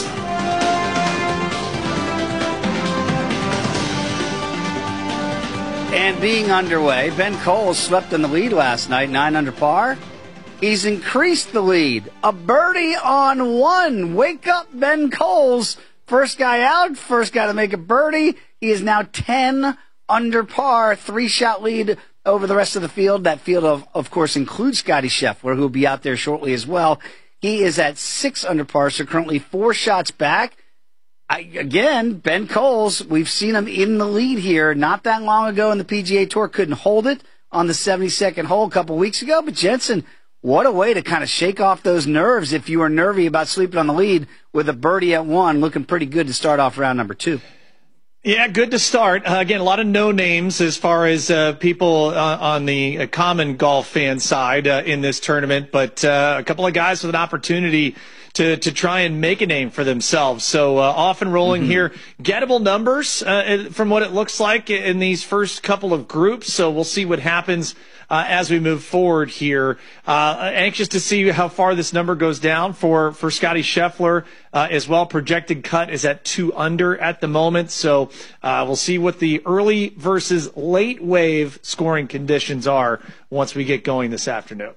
And being underway, Ben Coles swept in the lead last night, 9 under par. He's increased the lead. A birdie on 1. Wake up, Ben Coles. First guy out, first guy to make a birdie. He is now 10 under par, 3-shot lead over the rest of the field. That field, of course, includes Scotty Scheffler, who will be out there shortly as well. He is at 6 under par, so currently 4 shots back. Again, Ben Coles, we've seen him in the lead here not that long ago in the PGA Tour. Couldn't hold it on the 72nd hole a couple weeks ago. But Jensen, what a way to kind of shake off those nerves if you were nervy about sleeping on the lead with a birdie at 1. Looking pretty good to start off round number 2. Yeah, good to start. Again, a lot of no names as far as people on the common golf fan side in this tournament, but a couple of guys with an opportunity to try and make a name for themselves. So off and rolling here. Gettable numbers from what it looks like in these first couple of groups. So we'll see what happens as we move forward here. Anxious to see how far this number goes down for Scotty Scheffler as well. Projected cut is at 2 under at the moment. So we'll see what the early versus late wave scoring conditions are once we get going this afternoon.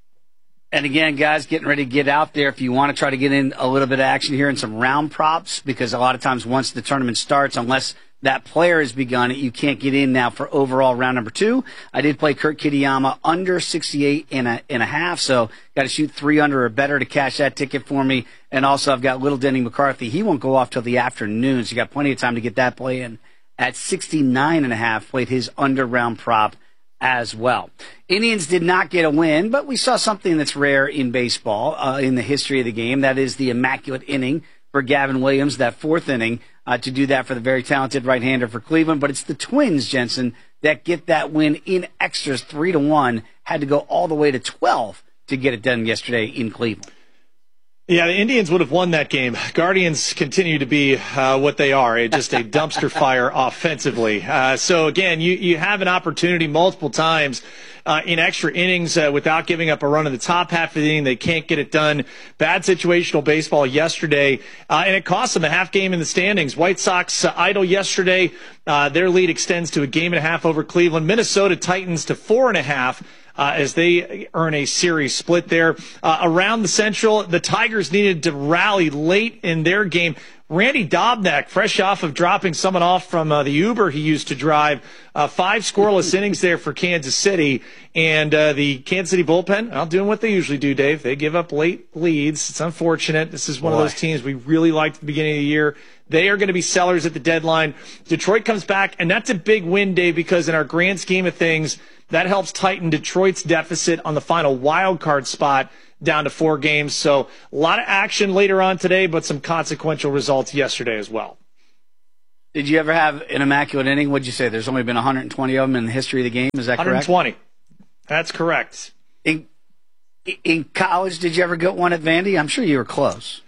And again, guys, getting ready to get out there if you want to try to get in a little bit of action here and some round props, because a lot of times once the tournament starts, unless that player has begun it, you can't get in now for overall round number 2. I did play Kurt Kitayama under 68 and a half, so got to shoot 3 under or better to cash that ticket for me. And also I've got Little Denny McCarthy. He won't go off till the afternoon, so you got plenty of time to get that play in. At 69 and a half, played his under round prop as well. Indians did not get a win, but we saw something that's rare in baseball in the history of the game. That is the immaculate inning for Gavin Williams, that 4th inning, to do that for the very talented right-hander for Cleveland. But it's the Twins, Jensen, that get that win in extras 3-1. Had to go all the way to 12 to get it done yesterday in Cleveland. Yeah, the Indians would have won that game. Guardians continue to be what they are, just a dumpster fire offensively. So, again, you have an opportunity multiple times in extra innings without giving up a run in the top half of the inning. They can't get it done. Bad situational baseball yesterday, and it cost them a half game in the standings. White Sox idle yesterday. Their lead extends to a 1.5 over Cleveland. Minnesota tightens to 4.5. As they earn a series split there. Around the Central, the Tigers needed to rally late in their game. Randy Dobnak, fresh off of dropping someone off from the Uber he used to drive, 5 scoreless innings there for Kansas City. And the Kansas City bullpen, doing what they usually do, Dave. They give up late leads. It's unfortunate. This is one of those teams we really liked at the beginning of the year. They are going to be sellers at the deadline. Detroit comes back, and that's a big win, Dave, because in our grand scheme of things, that helps tighten Detroit's deficit on the final wild card spot down to 4 games. So a lot of action later on today, but some consequential results yesterday as well. Did you ever have an immaculate inning? What'd you say? There's only been 120 of them in the history of the game. Is that correct? 120. That's correct. In college, did you ever get one at Vandy? I'm sure you were close.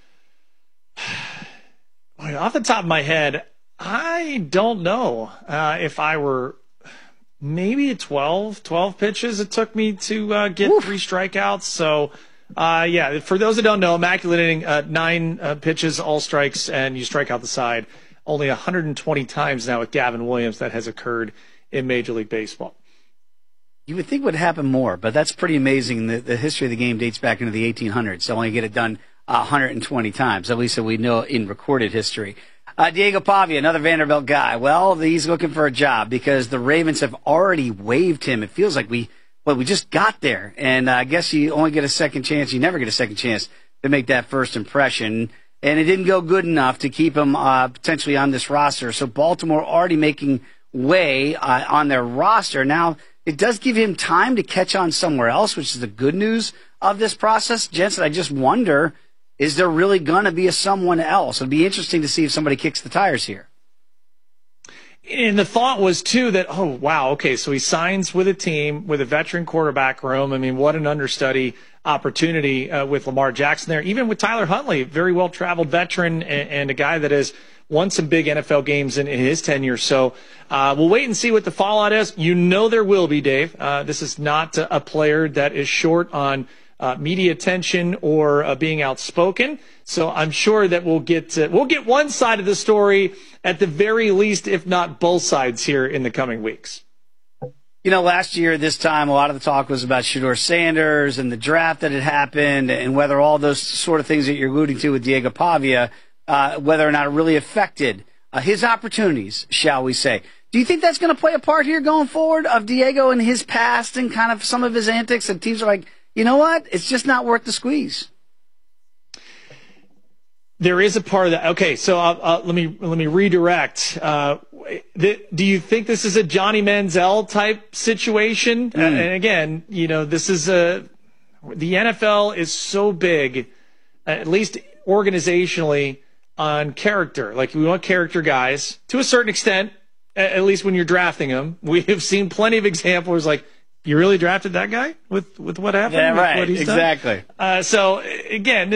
Off the top of my head, I don't know if I were maybe at 12 pitches it took me to get 3 strikeouts. So, yeah, for those that don't know, immaculate inning, 9 pitches, all strikes, and you strike out the side. Only 120 times now with Gavin Williams that has occurred in Major League Baseball. You would think it would happen more, but that's pretty amazing. The history of the game dates back into the 1800s. So only get it done 120 times, at least that we know in recorded history. Diego Pavia, another Vanderbilt guy. Well, he's looking for a job because the Ravens have already waived him. It feels like we just got there. And I guess you only get a second chance. You never get a second chance to make that first impression. And it didn't go good enough to keep him potentially on this roster. So Baltimore already making way on their roster. Now, it does give him time to catch on somewhere else, which is the good news of this process. Jensen, I just wonder, is there really going to be a someone else? It'd be interesting to see if somebody kicks the tires here. And the thought was, too, that, oh, wow, okay, so he signs with a team with a veteran quarterback room. I mean, what an understudy opportunity with Lamar Jackson there. Even with Tyler Huntley, very well-traveled veteran and a guy that has won some big NFL games in his tenure. So we'll wait and see what the fallout is. You know there will be, Dave. This is not a player that is short on media attention or being outspoken. So I'm sure that we'll get one side of the story at the very least, if not both sides here in the coming weeks. You know, last year this time, a lot of the talk was about Shedeur Sanders and the draft that had happened and whether all those sort of things that you're alluding to with Diego Pavia, whether or not it really affected his opportunities, shall we say. Do you think that's going to play a part here going forward of Diego and his past and kind of some of his antics and teams are like, you know what? It's just not worth the squeeze. There is a part of that. Okay, so let me redirect. Do you think this is a Johnny Manziel type situation? And again, you know, this is the NFL is so big, at least organizationally, on character. Like, we want character guys to a certain extent, at least when you're drafting them. We have seen plenty of examples like, you really drafted that guy with what happened? Yeah, right. What he's exactly. Done? So again,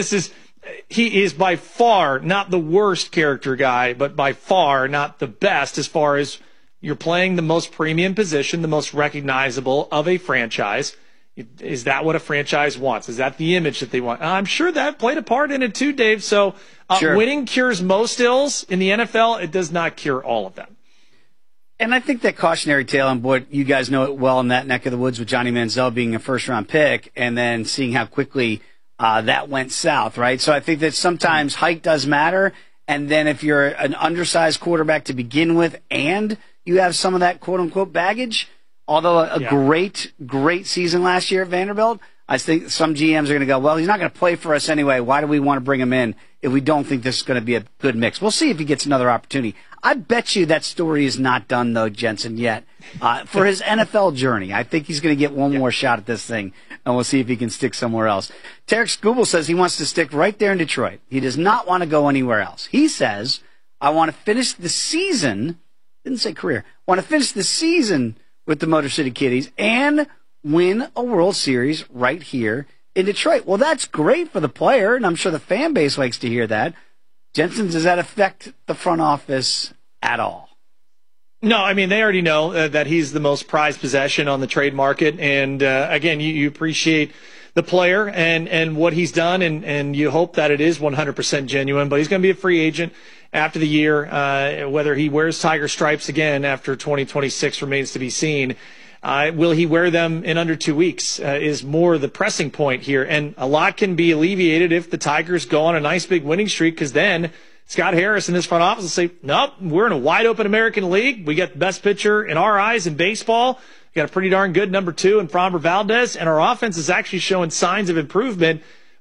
he is by far not the worst character guy, but by far not the best as far as you're playing the most premium position, the most recognizable of a franchise. Is that what a franchise wants? Is that the image that they want? I'm sure that played a part in it too, Dave. So sure. Winning cures most ills in the NFL. It does not cure all of them. And I think that cautionary tale, and boy, you guys know it well in that neck of the woods with Johnny Manziel being a first-round pick and then seeing how quickly that went south, right? So I think that sometimes height does matter, and then if you're an undersized quarterback to begin with and you have some of that quote-unquote baggage, although a great season last year at Vanderbilt, I think some GMs are going to go, well, he's not going to play for us anyway. Why do we want to bring him in if we don't think this is going to be a good mix? We'll see if he gets another opportunity. I bet you that story is not done, though, Jensen, yet. For his NFL journey, I think he's going to get one more shot at this thing, and we'll see if he can stick somewhere else. Tarek Skubal says he wants to stick right there in Detroit. He does not want to go anywhere else. He says, I want to finish the season, didn't say career, want to finish the season with the Motor City Kitties and win a World Series right here in Detroit. Well, that's great for the player, and I'm sure the fan base likes to hear that. Jensen, does that affect the front office at all? No, I mean, they already know that he's the most prized possession on the trade market. And again, you appreciate the player and what he's done, and you hope that it is 100% genuine. But he's going to be a free agent after the year. Whether he wears Tiger stripes again after 2026 remains to be seen. Will he wear them in under 2 weeks is more the pressing point here. And a lot can be alleviated if the Tigers go on a nice big winning streak, because then Scott Harris and his front office will say, nope, we're in a wide-open American League. We got the best pitcher in our eyes in baseball. We got a pretty darn good number 2 in Framber Valdez, and our offense is actually showing signs of improvement.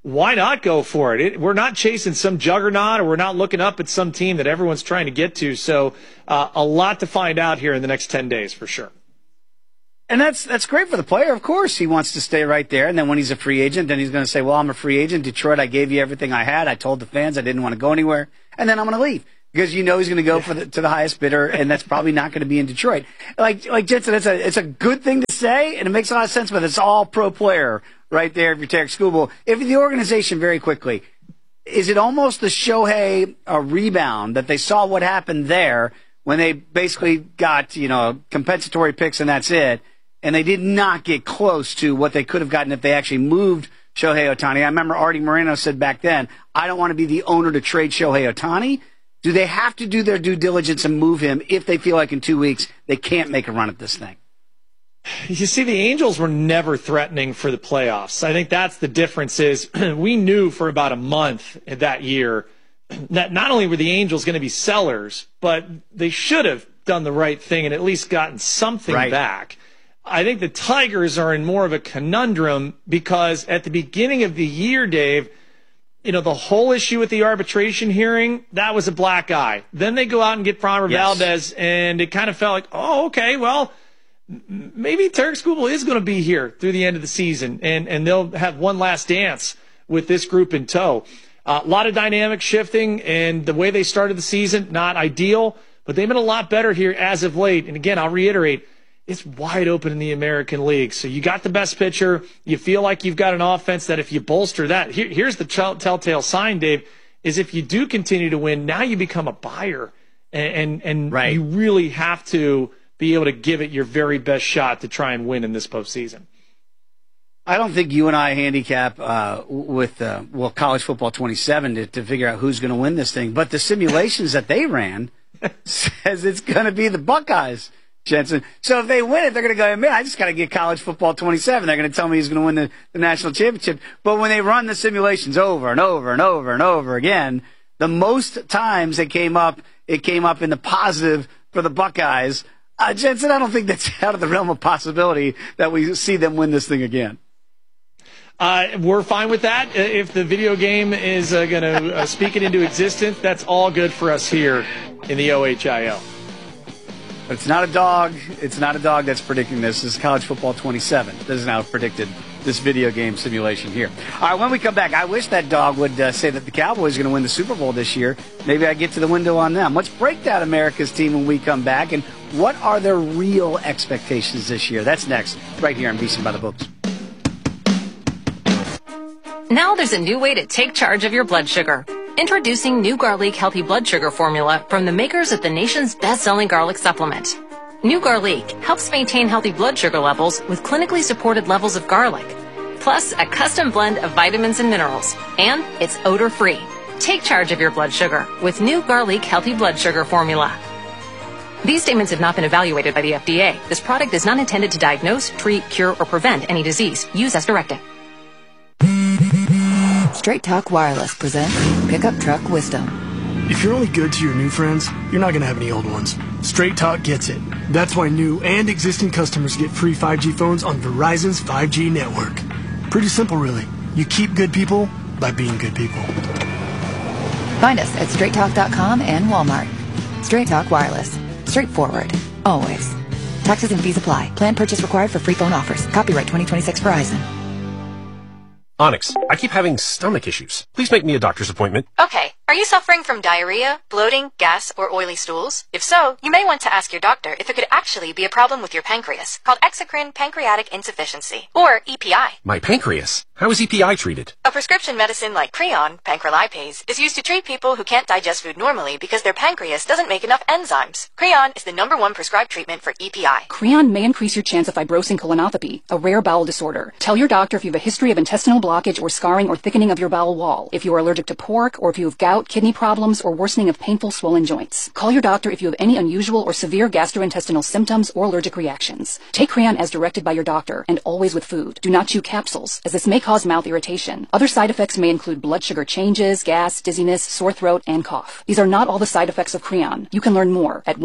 why not go for it? We're not chasing some juggernaut, or we're not looking up at some team that everyone's trying to get to. So a lot to find out here in the next 10 days for sure. And that's great for the player. Of course, he wants to stay right there. And then when he's a free agent, then he's going to say, well, I'm a free agent. Detroit, I gave you everything I had. I told the fans I didn't want to go anywhere. And then I'm going to leave. Because he's going to go to the highest bidder, and that's probably not going to be in Detroit. Like Jensen, it's a good thing to say, and it makes a lot of sense, but it's all pro player right there if you're Tarek Skubal. If the organization, very quickly, is it almost the Shohei rebound that they saw what happened there when they basically got, compensatory picks and that's it, and they did not get close to what they could have gotten if they actually moved Shohei Ohtani? I remember Artie Moreno said back then, I don't want to be the owner to trade Shohei Ohtani. Do they have to do their due diligence and move him if they feel like in 2 weeks they can't make a run at this thing? You see, the Angels were never threatening for the playoffs. I think that's the difference is we knew for about a month that year that not only were the Angels going to be sellers, but they should have done the right thing and at least gotten something back. I think the Tigers are in more of a conundrum because at the beginning of the year, Dave, the whole issue with the arbitration hearing, that was a black eye. Then they go out and get Framber Valdez, and it kind of felt like, oh, okay, well, maybe Tarek Skubal is going to be here through the end of the season, and they'll have one last dance with this group in tow. A lot of dynamic shifting, and the way they started the season, not ideal, but they've been a lot better here as of late. And again, I'll reiterate, it's wide open in the American League. So you got the best pitcher. You feel like you've got an offense that if you bolster that, here's the telltale sign, Dave, is if you do continue to win, now you become a buyer. And you really have to be able to give it your very best shot to try and win in this postseason. I don't think you and I handicap with College Football 27 to figure out who's going to win this thing. But the simulations that they ran says it's going to be the Buckeyes, Jensen. So if they win it, they're going to go, man, I just got to get College Football 27. They're going to tell me he's going to win the national championship. But when they run the simulations over and over and over and over again, the most times it came up in the positive for the Buckeyes. Jensen, I don't think that's out of the realm of possibility that we see them win this thing again. We're fine with that. If the video game is going to speak it into existence, that's all good for us here in the OHIO. But it's not a dog. It's not a dog that's predicting this. This is College Football 27. This is now predicted this video game simulation here. All right, when we come back, I wish that dog would say that the Cowboys are going to win the Super Bowl this year. Maybe I get to the window on them. Let's break down America's team when we come back, and what are their real expectations this year? That's next, right here on VSiN by the Books. Now there's a new way to take charge of your blood sugar. Introducing new Garlic Healthy Blood Sugar Formula from the makers of the nation's best-selling garlic supplement. New Garlic helps maintain healthy blood sugar levels with clinically supported levels of garlic, plus a custom blend of vitamins and minerals, and it's odor-free. Take charge of your blood sugar with new Garlic Healthy Blood Sugar Formula. These statements have not been evaluated by the FDA. This product is not intended to diagnose, treat, cure, or prevent any disease. Use as directed. Straight Talk Wireless presents Pickup Truck Wisdom. If you're only good to your new friends, you're not going to have any old ones. Straight Talk gets it. That's why new and existing customers get free 5G phones on Verizon's 5G network. Pretty simple, really. You keep good people by being good people. Find us at straighttalk.com and Walmart. Straight Talk Wireless. Straightforward. Always. Taxes and fees apply. Plan purchase required for free phone offers. Copyright 2026 Verizon. Onyx, I keep having stomach issues. Please make me a doctor's appointment. Okay. Are you suffering from diarrhea, bloating, gas, or oily stools? If so, you may want to ask your doctor if it could actually be a problem with your pancreas, called exocrine pancreatic insufficiency, or EPI. My pancreas? How is EPI treated? A prescription medicine like Creon, pancrelipase, is used to treat people who can't digest food normally because their pancreas doesn't make enough enzymes. Creon is the #1 prescribed treatment for EPI. Creon may increase your chance of fibrosing colonopathy, a rare bowel disorder. Tell your doctor if you have a history of intestinal blockage or scarring or thickening of your bowel wall, if you are allergic to pork, or if you have gout, kidney problems, or worsening of painful swollen joints. Call your doctor if you have any unusual or severe gastrointestinal symptoms or allergic reactions. Take Creon as directed by your doctor, and always with food. Do not chew capsules, as this may cause mouth irritation. Other side effects may include blood sugar changes, gas, dizziness, sore throat, and cough. These are not all the side effects of Creon. You can learn more at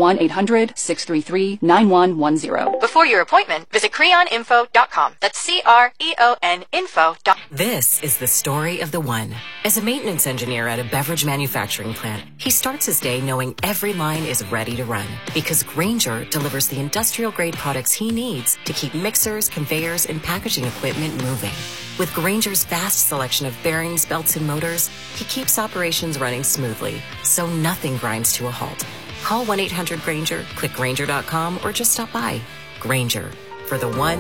1-800-633-9110. Before your appointment, visit creoninfo.com. That's CREON info.com. This is the story of the one. As a maintenance engineer at a beverage manufacturing plant, he starts his day knowing every line is ready to run because Grainger delivers the industrial-grade products he needs to keep mixers, conveyors, and packaging equipment moving. With Grainger's vast selection of bearings, belts, and motors, he keeps operations running smoothly, so nothing grinds to a halt. Call 1-800-GRAINGER, click Grainger.com, or just stop by. Grainger, for the one